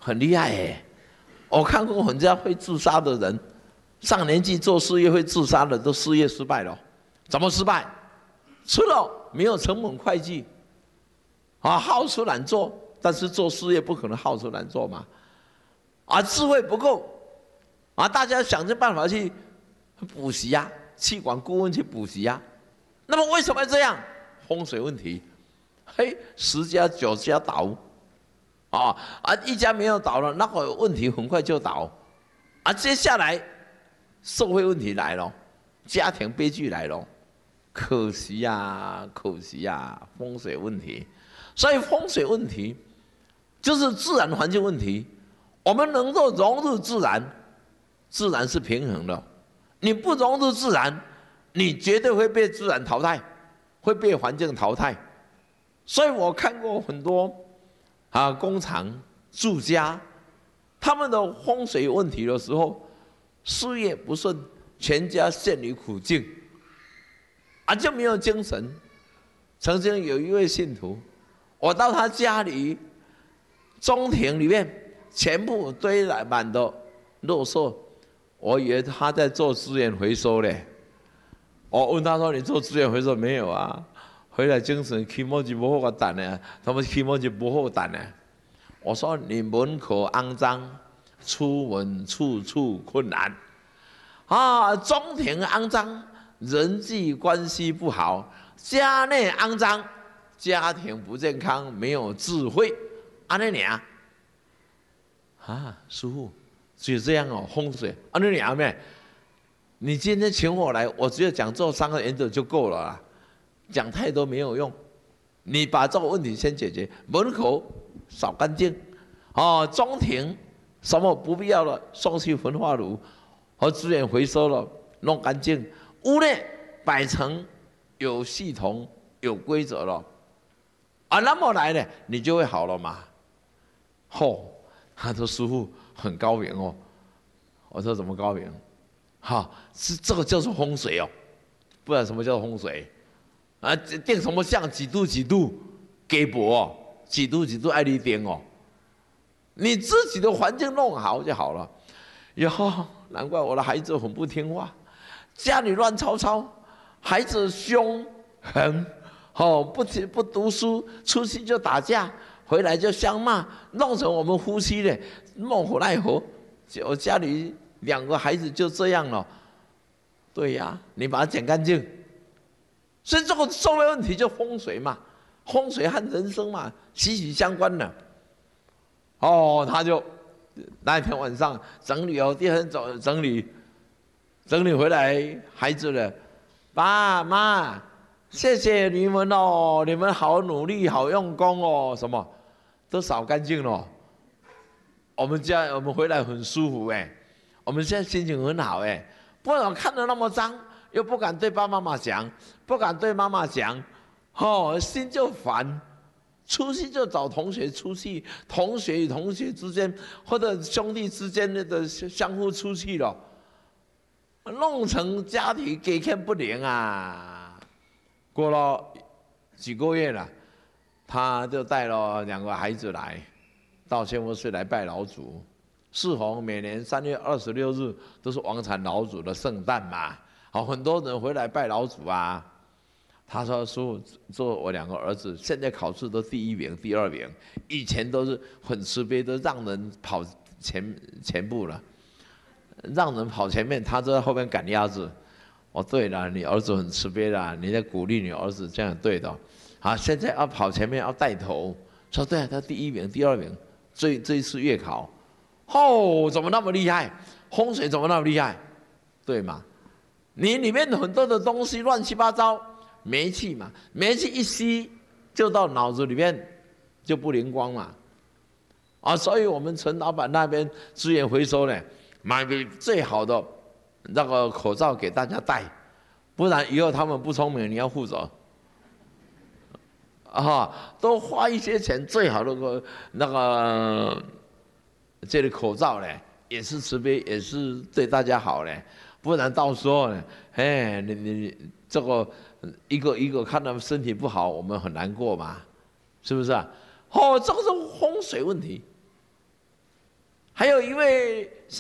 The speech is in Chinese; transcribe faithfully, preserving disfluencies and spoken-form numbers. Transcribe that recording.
很厉害耶！我看过人家会自杀的人，上年纪做事业会自杀的，都事业失败了。怎么失败？除了没有成本会计，啊，好吃懒做，但是做事业不可能好吃懒做嘛。啊，智慧不够，啊，大家想尽办法去补习呀、啊，气管顾问去补习呀、啊。那么为什么这样？风水问题，嘿，十家九家倒。啊啊！一家没有倒了，那个问题很快就倒，啊，接下来社会问题来了，家庭悲剧来了，可惜呀、啊，可惜呀、啊，风水问题。所以风水问题就是自然环境问题，我们能够融入自然，自然是平衡的。你不融入自然，你绝对会被自然淘汰，会被环境淘汰。所以我看过很多。啊，工厂、住家，他们的风水问题的时候，事业不顺，全家陷于苦境，啊，就没有精神。曾经有一位信徒，我到他家里，中庭里面全部堆满的垃圾，我以为他在做资源回收嘞。我问他说：“你做资源回收没有啊？”回来精神起码就不好胆呢，他们起码就不好胆呢。我说你门口肮脏，出门处处困难，啊，中庭肮脏，人际关系不好，家内肮脏，家庭不健康，没有智慧，安尼俩，啊，师父就这样哦，风水安尼俩咩？你今天请我来，我只有讲这三个原则就够了啦。讲太多没有用，你把这个问题先解决。门口扫干净，哦，中庭什么不必要的送去焚化炉和资源回收了，弄干净。屋内摆成有系统、有规则了，啊，那么来呢，你就会好了嘛。吼、哦，他说师父很高明哦。我说怎么高明？哈、哦，是这个叫做风水哦，不然什么叫风水？啊，定什么像几度几度，给薄哦，几度几度爱你定哦，你自己的环境弄好就好了。以后难怪我的孩子很不听话，家里乱糟糟，孩子凶狠，哦，不不读书，出去就打架，回来就相骂，弄成我们夫妻的莫可奈何。我家里两个孩子就这样了。对呀，你把它剪干净。所以这个社会问题就风水嘛，风水和人生嘛息息相关的。哦，他就那一天晚上整理哦，第二天整整理，整理回来，孩子了，爸妈，谢谢你们哦，你们好努力，好用功哦，什么都扫干净了。我们家我们回来很舒服哎，我们现在心情很好哎，不然看得那么脏。又不敢对爸爸妈妈讲，不敢对妈妈讲，哦，心就烦。出去就找同学出去，同学与同学之间，或者兄弟之间的相互出去了，弄成家庭给看不灵啊。过了几个月了，他就带了两个孩子来到仙佛寺来拜老祖。适逢每年三月二十六日都是王禅老祖的圣诞嘛。好，很多人回来拜老祖啊。他说：“师父，做我两个儿子，现在考试都第一名、第二名，以前都是很慈悲，都让人跑前前部了，让人跑前面，他就在后面赶鸭子。哦，对了，你儿子很慈悲啦，你在鼓励你儿子，这样对的。好，现在要跑前面，要带头。说对啊，他第一名、第二名，这这一次月考，哦，怎么那么厉害？风水怎么那么厉害？对吗？”你里面很多的东西乱七八糟，煤气嘛，煤气一吸就到脑子里面，就不灵光嘛。啊，所以我们陈老板那边资源回收呢，买最好的那个口罩给大家戴，不然以后他们不聪明，你要负责。啊，都花一些钱，最好的个那个这个口罩呢，也是慈悲，也是对大家好嘞。不然到时候呢，哎，你你这个一个一个看他们身体不好，我们很难过嘛，是不是啊？哦，这个是风水问题。 还有一位